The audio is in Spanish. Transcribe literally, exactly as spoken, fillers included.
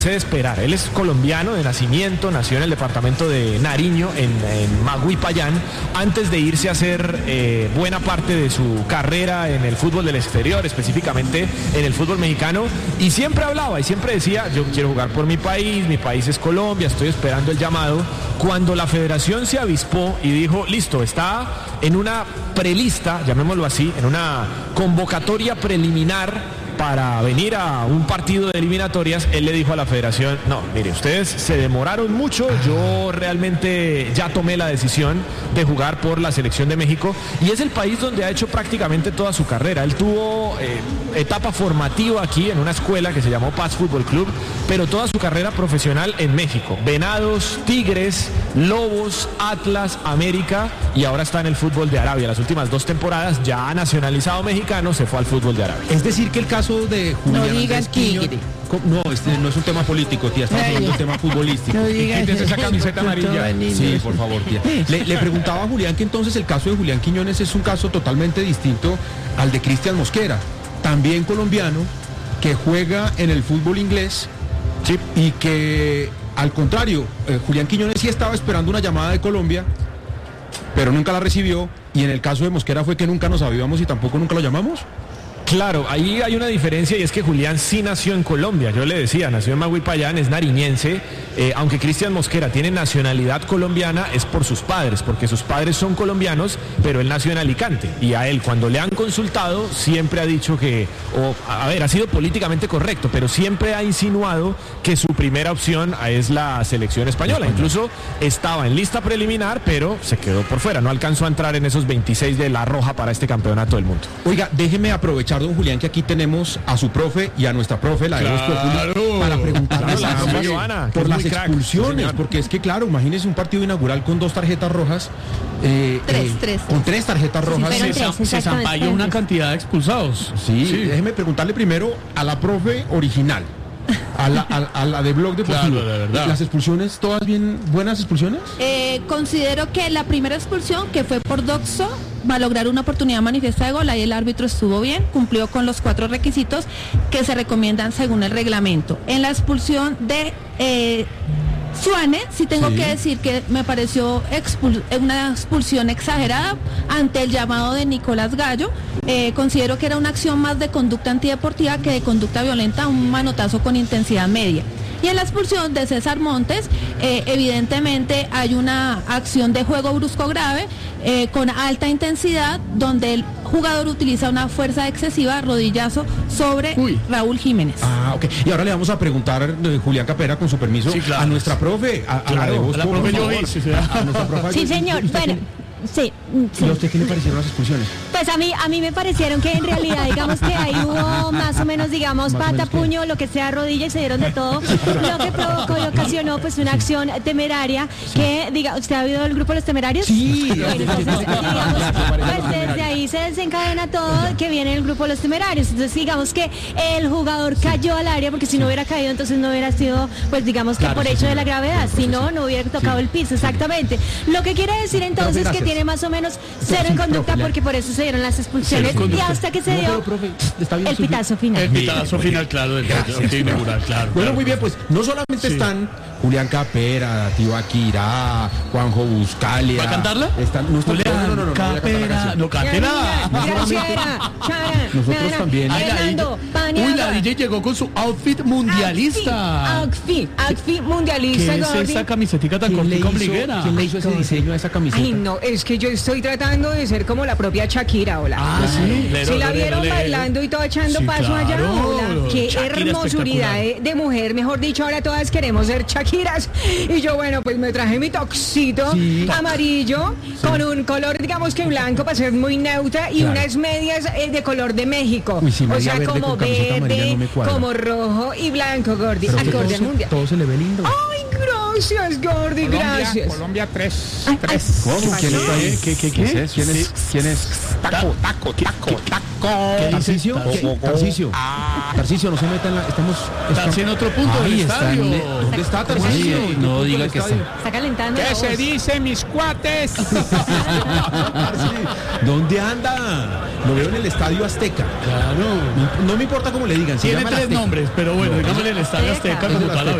de esperar. Él es colombiano de nacimiento, nació en el departamento de Nariño, en, en Maguipayán, antes de irse a hacer eh, buena parte de su carrera en el fútbol del exterior, específicamente en el fútbol mexicano, y siempre hablaba y siempre decía, yo quiero jugar por mi país, mi país es Colombia, estoy esperando el llamado. Cuando la federación se avispó y dijo, listo, está en una prelista, llamémoslo así, en una convocatoria preliminar para venir a un partido de eliminatorias, él le dijo a la federación, no, mire, ustedes se demoraron mucho, yo realmente ya tomé la decisión de jugar por la selección de México, y es el país donde ha hecho prácticamente toda su carrera. Él tuvo eh, etapa formativa aquí en una escuela que se llamó Paz Fútbol Club, pero toda su carrera profesional en México. Venados, Tigres, Lobos, Atlas, América, y ahora está en el fútbol de Arabia. Las últimas dos temporadas ya ha nacionalizado mexicano, se fue al fútbol de Arabia. Es decir, que el caso de Julián no digas Tigre. No, este no es un tema político, tía, estamos hablando de un tema futbolístico. No digas Quítese esa camiseta amarilla. Sí, por favor, tía. Le, le preguntaba a Julián que entonces el caso de Julián Quiñones es un caso totalmente distinto al de Cristian Mosquera, también colombiano, que juega en el fútbol inglés, sí, y que, al contrario, eh, Julián Quiñones sí estaba esperando una llamada de Colombia, pero nunca la recibió, y en el caso de Mosquera fue que nunca nos avisamos y tampoco nunca lo llamamos. Claro, ahí hay una diferencia, y es que Julián sí nació en Colombia. Yo le decía, nació en Maguipayán, es nariñense, eh, aunque Cristian Mosquera tiene nacionalidad colombiana, es por sus padres, porque sus padres son colombianos, pero él nació en Alicante, y a él cuando le han consultado siempre ha dicho que, o a ver, ha sido políticamente correcto, pero siempre ha insinuado que su primera opción es la selección española. Incluso estaba en lista preliminar, pero se quedó por fuera, no alcanzó a entrar en esos veintiséis de la Roja para este campeonato del mundo. Oiga, déjeme aprovechar, don Julián, que aquí tenemos a su profe y a nuestra profe, la de Voz Populi, para preguntarle claro, las, Joana, por las crack, expulsiones, sí, porque es que claro, imagínese un partido inaugural con dos tarjetas rojas, eh, tres, eh, tres, con tres tarjetas rojas. Sí, se, tres, se zampalló una cantidad de expulsados. Sí, sí, déjeme preguntarle primero a la profe original, a la, a, a la de Blog Deportivo. Claro, de verdad. ¿Las expulsiones, todas bien buenas expulsiones? Eh, considero que la primera expulsión, que fue por Doxo, va a lograr una oportunidad manifiesta de gol. Ahí el árbitro estuvo bien, cumplió con los cuatro requisitos que se recomiendan según el reglamento. En la expulsión de eh, Suárez, sí tengo sí. que decir que me pareció expul- una expulsión exagerada ante el llamado de Nicolás Gallo. Eh, considero que era una acción más de conducta antideportiva que de conducta violenta, un manotazo con intensidad media. Y en la expulsión de César Montes, eh, evidentemente hay una acción de juego brusco grave, eh, con alta intensidad, donde el jugador utiliza una fuerza excesiva, rodillazo, sobre Uy. Raúl Jiménez. Ah, ok. Y ahora le vamos a preguntar, eh, Julián Capera, con su permiso, sí, claro, a nuestra profe, a, a claro, la de Voz, a la por profe favor, sí, sí, a, a nuestra profe. Sí, señor. Bueno. Sí, sí. ¿Y a usted qué le parecieron las expulsiones? Pues a mí, a mí me parecieron que en realidad, digamos que ahí hubo más o menos, digamos, más pata, puño, lo que sea, rodilla, y se dieron de todo, lo que provocó y ocasionó pues una acción temeraria, sí, que, diga, ¿usted ha oído el grupo Los Temerarios? Sí. Bueno, entonces, digamos, pues desde ahí se desencadena todo, que viene el grupo Los Temerarios. Entonces, digamos que el jugador cayó al área, porque si no hubiera caído, entonces no hubiera sido, pues digamos que por hecho de la gravedad, si no, no hubiera tocado el piso, exactamente. Lo que quiere decir entonces que tiene más o menos cero en conducta, porque por eso se dieron las expulsiones, y hasta que se dio el pitazo final. El pitazo final, claro, del inaugural, claro. Bueno, muy bien, pues no solamente sí. están Julián Capera, Tío Akira, Juanjo Buscalia. ¿Va a cantarla? Están, no, están, Julián no, no, no, no, Capera, no, cántela. Nosotros también. Uy, la D J llegó con su outfit mundialista. Outfit, outfit mundialista. ¿Qué es esa camisetica tan corta y compliguera? ¿Quién le hizo ese diseño a esa camiseta? Ay, no, es que yo estoy tratando de ser como la propia Shakira, hola. Ah, sí. Si la vieron bailando y todo echando sí, paso claro, allá, hola. Qué hermosuridad de, de mujer, mejor dicho, ahora todas queremos ser Shakiras. Y yo, bueno, pues me traje mi toxito sí. amarillo, sí, con un color, digamos que blanco, para ser muy neutra, y claro, unas medias eh, de color de México. Uy, sí, o sea, verde, como verde, no como rojo y blanco, Gordi. Acorde al mundial. Todo se le ve lindo. Ay, gracias. Gracias, Gordy, Colombia, gracias. Colombia tres. Ay, tres. ay, ¿Cómo? ¿Quién está ahí? ¿Qué, qué, qué? ¿Quién es? ¿Quién es? ¿Quién es? Taco, taco, taco, taco. ¿Tarcisio? ¿Qué? ¿Tarcisio? Tarcisio, no se meta en la... Estamos... Está en otro punto del Ahí está, estadio. en- ¿Dónde está Tarcisio? Sí, ¿En qué no punto diga del que estadio? Está calentando. ¿Qué la se voz. dice, mis cuates? ¿Dónde anda? Lo veo en el Estadio Azteca. Claro. No, no me importa cómo le digan. Se Tiene llama el tres Azteca. nombres, pero bueno, No, digámosle el Estadio Azteca. Azteca como tal.